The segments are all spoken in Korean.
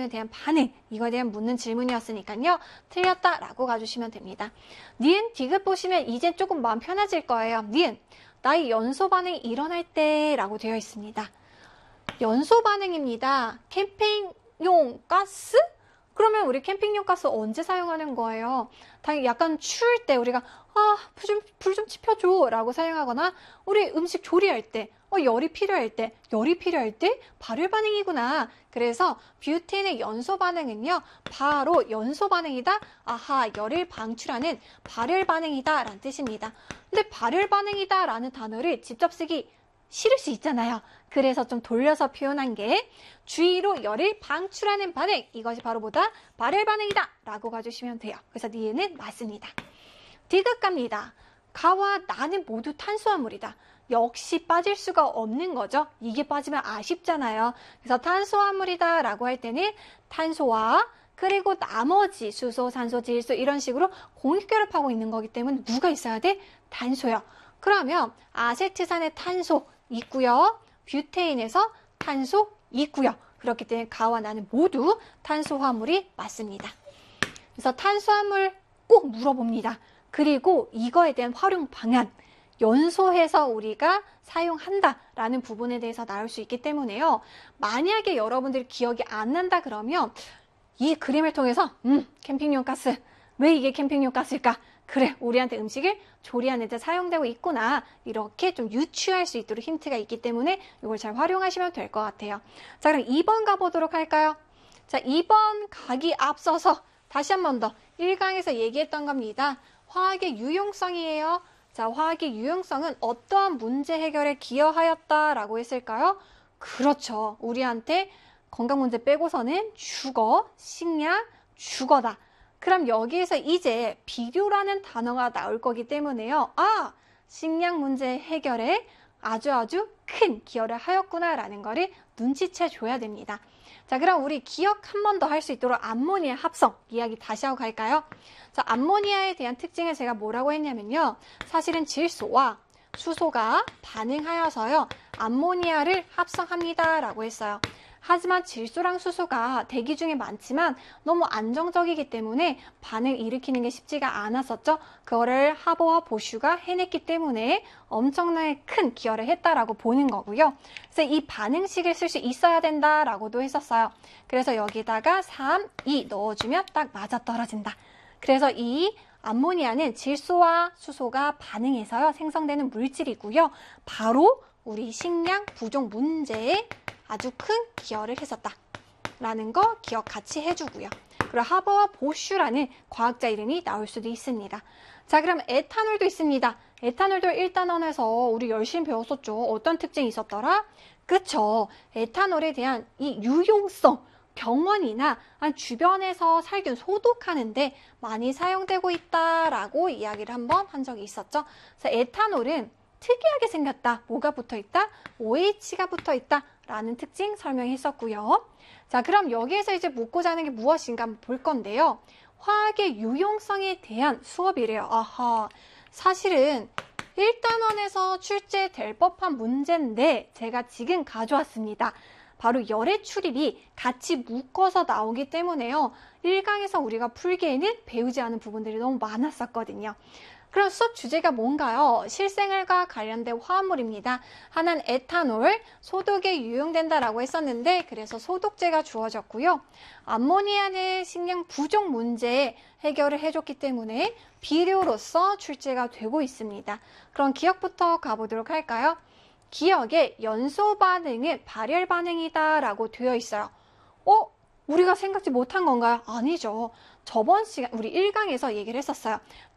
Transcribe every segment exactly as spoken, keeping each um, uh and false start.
연소반응에 대한 반응, 이거에 대한 묻는 질문이었으니까요. 틀렸다라고 가주시면 됩니다. 니은, 디귿 보시면 이제 조금 마음 편해질 거예요. 니은, 나의 연소반응이 일어날 때 라고 되어 있습니다. 연소반응입니다. 캠핑용 가스? 그러면 우리 캠핑용 가스 언제 사용하는 거예요? 당연히 약간 추울 때 우리가 아, 불 좀, 불 좀 지펴줘 라고 사용하거나 우리 음식 조리할 때 어, 열이 필요할 때, 열이 필요할 때 발열 반응이구나. 그래서 뷰테인의 연소 반응은요, 바로 연소 반응이다. 아하, 열을 방출하는 발열 반응이다 라는 뜻입니다. 근데 발열 반응이다 라는 단어를 직접 쓰기 싫을 수 있잖아요. 그래서 좀 돌려서 표현한 게 주위로 열을 방출하는 반응, 이것이 바로 뭐다? 발열 반응이다 라고 가주시면 돼요. 그래서 니은은 맞습니다. 디귿 갑니다. 가와 나는 모두 탄수화물이다. 역시 빠질 수가 없는 거죠. 이게 빠지면 아쉽잖아요. 그래서 탄수화물이다 라고 할 때는 탄소와 그리고 나머지 수소, 산소, 질소 이런 식으로 공유결합하고 있는 거기 때문에 누가 있어야 돼? 탄소요. 그러면 아세트산에 탄소 있고요. 뷰테인에서 탄소 있고요. 그렇기 때문에 가와 나는 모두 탄수화물이 맞습니다. 그래서 탄수화물 꼭 물어봅니다. 그리고 이거에 대한 활용 방안, 연소해서 우리가 사용한다라는 부분에 대해서 나올 수 있기 때문에요. 만약에 여러분들이 기억이 안 난다 그러면 이 그림을 통해서 음, 캠핑용 가스, 왜 이게 캠핑용 가스일까? 그래, 우리한테 음식을 조리하는 데 사용되고 있구나. 이렇게 좀 유추할 수 있도록 힌트가 있기 때문에 이걸 잘 활용하시면 될 것 같아요. 자, 그럼 이 번 가보도록 할까요? 자, 이 번 가기 앞서서 다시 한 번 더 일 강에서 얘기했던 겁니다. 화학의 유용성이에요. 자, 화학의 유용성은 어떠한 문제 해결에 기여하였다라고 했을까요? 그렇죠. 우리한테 건강 문제 빼고서는 주거, 식량, 주거다. 그럼 여기에서 이제 비료라는 단어가 나올 거기 때문에요. 아, 식량 문제 해결에 아주 아주 큰 기여를 하였구나라는 거를 눈치채 줘야 됩니다. 자, 그럼 우리 기억 한 번 더 할 수 있도록 암모니아 합성 이야기 다시 하고 갈까요? 자, 암모니아에 대한 특징을 제가 뭐라고 했냐면요. 사실은 질소와 수소가 반응하여서요. 암모니아를 합성합니다 라고 했어요. 하지만 질소랑 수소가 대기 중에 많지만 너무 안정적이기 때문에 반응 일으키는 게 쉽지가 않았었죠. 그거를 하버와 보슈가 해냈기 때문에 엄청나게 큰 기여를 했다라고 보는 거고요. 그래서 이 반응식을 쓸 수 있어야 된다라고도 했었어요. 그래서 여기다가 삼, 이 넣어주면 딱 맞아떨어진다. 그래서 이 암모니아는 질소와 수소가 반응해서요 생성되는 물질이고요. 바로 우리 식량 부족 문제에 아주 큰 기여를 했었다라는 거 기억 같이 해주고요. 그리고 하버와 보슈라는 과학자 이름이 나올 수도 있습니다. 자, 그럼 에탄올도 있습니다. 에탄올도 일 단원에서 우리 열심히 배웠었죠. 어떤 특징이 있었더라? 그쵸. 에탄올에 대한 이 유용성, 병원이나 주변에서 살균 소독하는데 많이 사용되고 있다라고 이야기를 한번 한 적이 있었죠. 그래서 에탄올은 특이하게 생겼다. 뭐가 붙어있다? 오에이치가 붙어있다. 라는 특징 설명했었고요. 자, 그럼 여기에서 이제 묻고자 하는 게 무엇인가 한번 볼 건데요. 화학의 유용성에 대한 수업이래요. 아하, 사실은 일 단원에서 출제될 법한 문제인데 제가 지금 가져왔습니다. 바로 열의 출입이 같이 묶어서 나오기 때문에요. 일 강에서 우리가 풀기에는 배우지 않은 부분들이 너무 많았었거든요. 그럼 수업 주제가 뭔가요? 실생활과 관련된 화합물입니다. 하나는 에탄올, 소독에 유용된다라고 했었는데 그래서 소독제가 주어졌고요. 암모니아는 식량 부족 문제 해결을 해줬기 때문에 비료로서 출제가 되고 있습니다. 그럼 기억부터 가보도록 할까요? 기억에 연소 반응은 발열 반응이다 라고 되어 있어요. 어? 우리가 생각지 못한 건가요? 아니죠. 저번 시간 우리 일 강에서 얘기를 했었어요.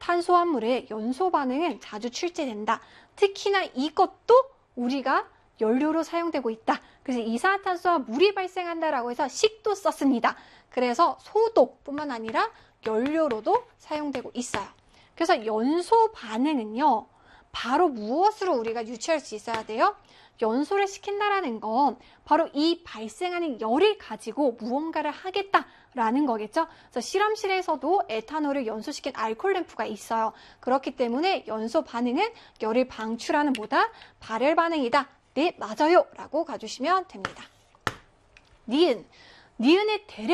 탄수화물의 연소 반응은 자주 출제된다. 특히나 이것도 우리가 연료로 사용되고 있다. 그래서 이산화탄소와 물이 발생한다라고 해서 식도 썼습니다. 그래서 소독뿐만 아니라 연료로도 사용되고 있어요. 그래서 연소 반응은요. 바로 무엇으로 우리가 유추할 수 있어야 돼요? 연소를 시킨다라는 건 바로 이 발생하는 열을 가지고 무언가를 하겠다라는 거겠죠. 그래서 실험실에서도 에탄올을 연소시킨 알코올 램프가 있어요. 그렇기 때문에 연소 반응은 열을 방출하는 보다 발열 반응이다. 네, 맞아요. 라고 가주시면 됩니다. 니은, 니은의 대략